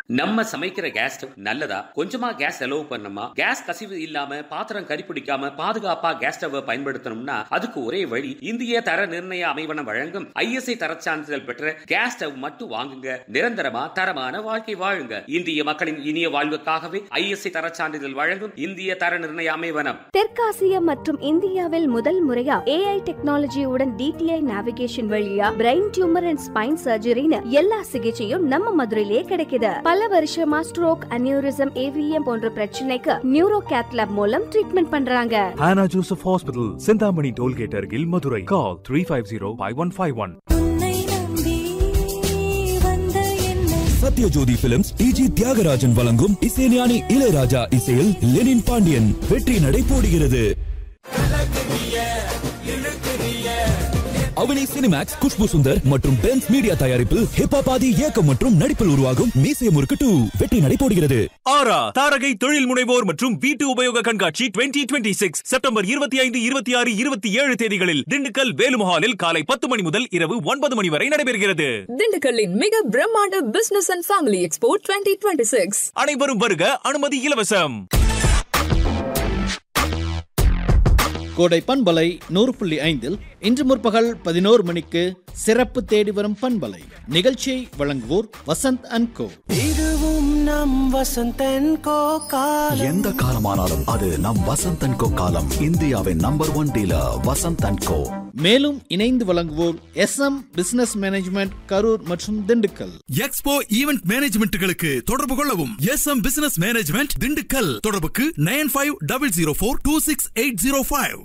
நம்ம சமைக்கிற gas stove நல்லதா? கொஞ்சமா கேஸ் செலவு பண்ணணுமா? கேஸ் கசிவு இல்லாம பாத்திரம் கரிப்பிடிக்காம பாதுகாப்பா கேஸ் ஸ்டவ் பயன்படுத்தணும்னா அதுக்கு ஒரே வழி, இந்திய தர நிர்ணய அமைவனம் வழங்கும் ISI தரச் சான்றிதழ் பெற்ற கேஸ் ஸ்டவ் மட்டும் வாங்குங்க. நிரந்தரமா தரமான வாழ்க்கை வாழுங்க. இந்திய மக்களின் இனிய வாழ்வுக்காகவே ISI தரச் சான்றிதழ் வழங்கும் இந்திய தர நிர்ணய அமைவனம். தெற்காசியா மற்றும் இந்தியாவில் முதல் முறையா AI டெக்னாலஜியுடன் DTI நேவிகேஷன் வழியா பிரெயின் டியூமர் அண்ட் ஸ்பைன் சர்ஜரின்னு எல்லா சிகிச்சையும் நம்ம மதுரையிலே கிடைக்குது. பல வருஷமா ஸ்ட்ரோக், அனியூரிசம், AVM போன்ற பிரச்சனைக்கு நியூரோ கேத் லேப் மூலம் ட்ரீட்மெண்ட் பண்றாங்க. Hannah Joseph Hospital, Sindhamani Tollgate அருகில், Madurai. Call 350-5151. Sathyajothi films TG Thiagarajan வழங்கும் இசைஞானி இளையராஜா இசையில் லெனின் பாண்டியன் வெற்றி நடை போடுகிறது. அவனி சினிமேக்ஸ், குஷ்பு சுந்தர் மற்றும் பென்ஸ் மீடியா தயாரிப்பில் ஹிப்பாபாதி இயக்கம் மற்றும் நடிப்பில் உருவாகும் மீசை முறுக்கு 2 வெற்றி நடை போடுகிறது. ஆரா தாரகை தொழில் முனைவோர் மற்றும் வீட்டு உபயோக கண்காட்சி 2026 செப்டம்பர் 25, 26, 27 தேதிகளில் திண்டுக்கல் வேலுமஹாலில் காலை 10 மணி முதல் இரவு 9 மணி வரை நடைபெறுகிறது. திண்டுக்கல்லின் மிக பிரம்மாண்ட பிசினஸ் அண்ட் ஃபேமிலி எக்ஸ்போ 2026. அனைவரும் வருக, அனுமதி இலவசம். கோடை பண்பலை 100.5 இன்று முற்பகல் 11 மணிக்கு சிறப்பு தேடி வரும் பண்பலை நிகழ்ச்சியை வழங்குவோர் வசந்த் அண்ட் கோ. இதுவும் நம் வசந்த் அண்ட் கோ காலம். எந்த காலமானாலும் அது நம் வசந்த் அண்ட் கோ காலம். இந்தியாவின் நம்பர் 1 டீலர் வசந்த் அண்ட் கோ. மேலும் இணைந்து வழங்குவோர் SM பிசினஸ் மேனேஜ்மெண்ட் கரூர் மற்றும் திண்டுக்கல். எக்ஸ்போ ஈவென்ட் மேனேஜ்மெண்ட்களுக்கு தொடர்பு கொள்ளவும். SM business management Dindigul. தொடர்புக்கு 9500426805.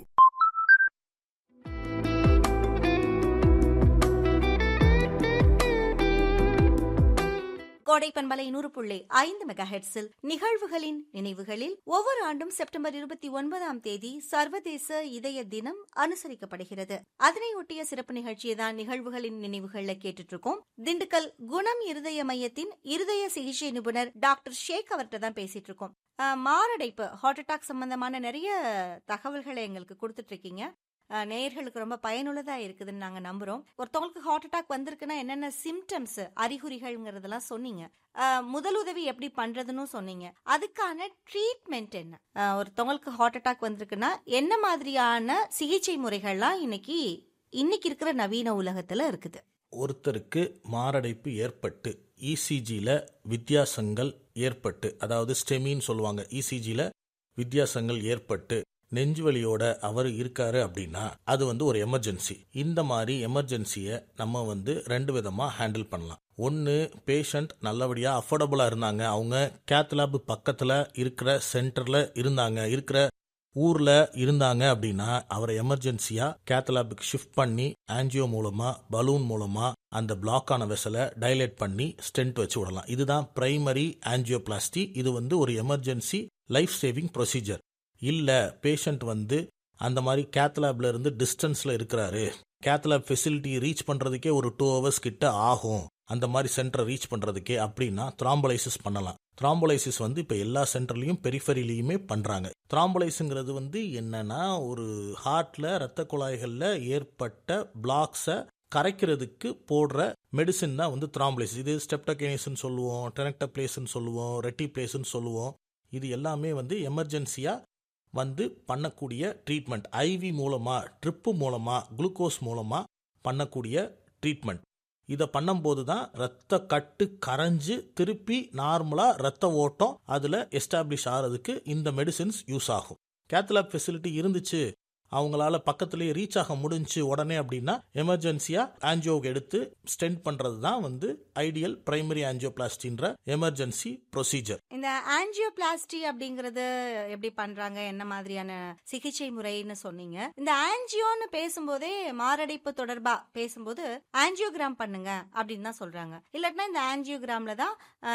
கோடை பண்பலை 100.5 மெகாஹெர்ட்ஸில் நிகழ்வுகளின் நினைவுகளில் ஒவ்வொரு ஆண்டும் செப்டம்பர் 29ஆம் தேதி சர்வதேச இதய தினம் அனுசரிக்கப்படுகிறது. அதனையொட்டிய சிறப்பு நிகழ்ச்சியை தான் நிகழ்வுகளின் நினைவுகள்ல கேட்டுட்டு இருக்கோம். திண்டுக்கல் குணம் இருதய மையத்தின் இருதய சிகிச்சை நிபுணர் டாக்டர் ஷேக் அவர்கிட்ட தான் பேசிட்டு இருக்கோம். மாரடைப்பு, ஹார்ட் அட்டாக் சம்பந்தமான நிறைய தகவல்களை எங்களுக்கு கொடுத்துட்டு இருக்கீங்க. நேயர்களுக்கு ரொம்ப பயனுள்ளதா இருக்குதுன்னு நாங்க நம்புறோம். ஒருத்தவங்களுக்கு ஹார்ட் அட்டாக் வந்திருக்குன்னா என்னென்ன சிம்டம்ஸ், அறிகுறிகள்ங்கிறதெல்லாம் சொன்னீங்க. முதலுதவி எப்படி பண்றதுன்னு சொன்னீங்க. அதுக்கான ட்ரீட்மெண்ட் என்ன? ஒருத்தவங்களுக்கு ஹார்ட் அட்டாக் வந்திருக்குன்னா என்ன மாதிரியான சிகிச்சை முறைகள்லாம் இன்னைக்கு இருக்கிற நவீன உலகத்துல இருக்குது? ஒருத்தருக்கு மாரடைப்பு ஏற்பட்டு ECGல வித்தியாசங்கள் ஏற்பட்டு, அதாவது ஸ்டெமின்னு சொல்லுவாங்க, ECGல வித்தியாசங்கள் ஏற்பட்டு நெஞ்சுவலியோட அவர் இருக்காரு அப்படின்னா அது ஒரு எமர்ஜென்சி. இந்த மாதிரி எமர்ஜென்சியை நம்ம 2 விதமா ஹேண்டில் பண்ணலாம். ஒன்று, பேஷண்ட் நல்லபடியா அஃபோர்டபுளா இருந்தாங்க, அவங்க கேத் லேப் பக்கத்துல இருக்கிற சென்டர்ல இருந்தாங்க, இருக்கிற ஊர்ல இருந்தாங்க அப்படின்னா அவரை எமர்ஜென்சியா கேத் லேபுக்கு ஷிஃப்ட் பண்ணி ஆன்ஜியோ மூலமா, பலூன் மூலமா அந்த பிளாக் ஆன வெசலை டைலேட் பண்ணி ஸ்டென்ட் வச்சு விடலாம். இதுதான் பிரைமரி ஆன்ஜியோபிளாஸ்டி. இது ஒரு எமர்ஜென்சி லைஃப் சேவிங் ப்ரொசீஜர். இல்ல பேஷண்ட் அந்த மாதிரி கேத் லேப்ல இருந்து டிஸ்டன்ஸ்ல இருக்கிறாரு, கேத் லேப் ஃபெசிலிட்டி ரீச் பண்றதுக்கே ஒரு 2 hours கிட்ட ஆகும், அந்த மாதிரி சென்டரை ரீச் பண்றதுக்கே அப்படின்னா த்ராம்போலைசிஸ் பண்ணலாம். த்ராம்போலைசிஸ் இப்ப எல்லா சென்டர்லயும் பெரிஃபெரிலையுமே பண்றாங்க. த்ராம்போலைஸுங்கிறது என்னன்னா, ஒரு ஹார்ட்ல ரத்த குழாய்கள்ல ஏற்பட்ட பிளாக்ஸை கரைக்கிறதுக்கு போடுற மெடிசின் தான் த்ராம்போலைசிஸ். இது ஸ்டெப்டோகைனேஸ்ன்னு சொல்லுவோம், டெனக்டப்ளேஸ்ன்னு சொல்லுவோம், ரெட்டிப்ளேஸ்ன்னு சொல்லுவோம். இது எல்லாமே எமர்ஜென்சியா பண்ணக்கூடிய ட்ரீட்மெண்ட். IV மூலமா, ட்ரிப்பு மூலமா, குளுக்கோஸ் மூலமா பண்ணக்கூடிய ட்ரீட்மெண்ட். இதை பண்ணும்போது தான் ரத்த கட்டு கரைஞ்சு திருப்பி நார்மலா ரத்த ஓட்டம் அதுல எஸ்டாப்ளிஷ் ஆகிறதுக்கு இந்த மெடிசின்ஸ் யூஸ் ஆகும். கேத்லாப் ஃபெசிலிட்டி இருந்துச்சு, அவங்களால பக்கத்திலேயே ரீச் ஆக முடிஞ்சு உடனே அப்படின்னா எமர்ஜென்சியா ஆன்ஜியோக்கு எடுத்து ஸ்டென்ட் பண்றது தான் ஐடியல் பிரைமரி ஆன்ஜியோபிளாஸ்டின்ற எமர்ஜென்சி ப்ரொசீஜர். இந்த ஆன்ஜியோபிளாஸ்டி அப்படிங்கறது எப்படி பண்றாங்க, என்ன மாதிரியான சிகிச்சை முறைன்னு சொன்னீங்க. இந்த ஆன்ஜியோன்னு பேசும்போதே மாரடைப்பு தொடர்பா பேசும்போது ஆன்ஜியோகிராம் பண்ணுங்க அப்படின்னு தான் சொல்றாங்க. இல்லாட்டினா இந்த ஆன்ஜியோகிராம்ல தான்